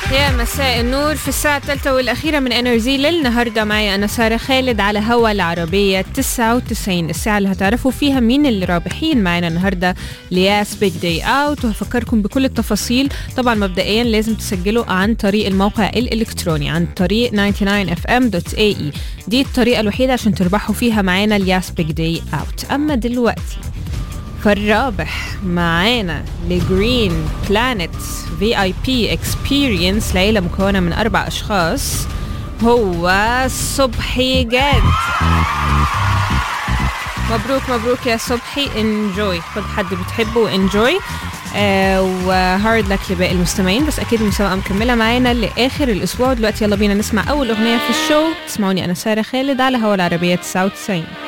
يا مساء النور في الساعة الثالثة والأخيرة من انرجي للنهاردة. معي أنا سارة خالد على هوا العربية 99، الساعة اللي هتعرفوا فيها مين اللي رابحين معنا النهاردة لياس بيج داي اوت، وهفكركم بكل التفاصيل. طبعا مبدئيا لازم تسجلوا عن طريق الموقع الإلكتروني عن طريق 99fm.ae، دي الطريقة الوحيدة عشان تربحوا فيها معنا لياس بيج داي اوت. أما دلوقتي فالرابح معانا لجرين بلانت VIP Experience، ليلة مكونة من 4 أشخاص، هو صبحي جاد. مبروك مبروك يا صبحي، انجوي، خد حد بتحبه وانجوي. وهارد لك لباقي المستمعين، بس أكيد المسابقة مكملة معانا لآخر الأسبوع. دلوقتي يلا بينا نسمع أول أغنية في الشو. تسمعوني أنا سارة خالد على هوا العربية 99.